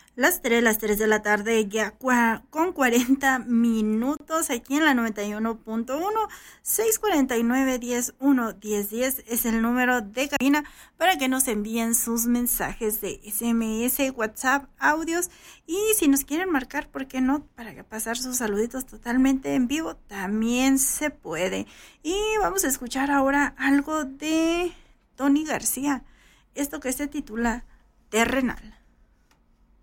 las 3 de la tarde, ya con 40 minutos, aquí en la 91.1, 649-101010 es el número de cabina para que nos envíen sus mensajes de SMS, WhatsApp, audios, y si nos quieren marcar, ¿por qué no? Para pasar sus saluditos totalmente en vivo, también se puede. Y vamos a escuchar ahora algo de Tony García, esto que se titula Terrenal.